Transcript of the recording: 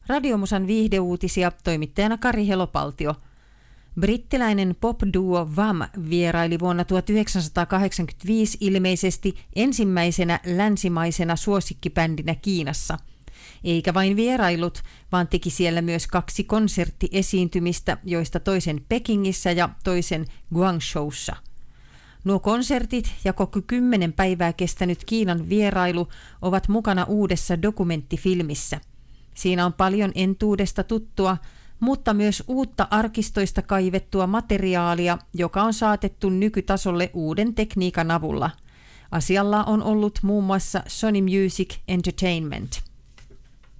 Radiomusan viihdeuutisia toimittajana Kari Helopaltio. Brittiläinen pop-duo Wham vieraili vuonna 1985 ilmeisesti ensimmäisenä länsimaisena suosikkibändinä Kiinassa. Eikä vain vierailut, vaan teki siellä myös 2 konserttiesiintymistä, joista toisen Pekingissä ja toisen Guangzhoussa. Nuo konsertit ja koko 10 päivää kestänyt Kiinan vierailu ovat mukana uudessa dokumenttifilmissä. Siinä on paljon entuudesta tuttua, mutta myös uutta arkistoista kaivettua materiaalia, joka on saatettu nykytasolle uuden tekniikan avulla. Asialla on ollut muun muassa Sony Music Entertainment.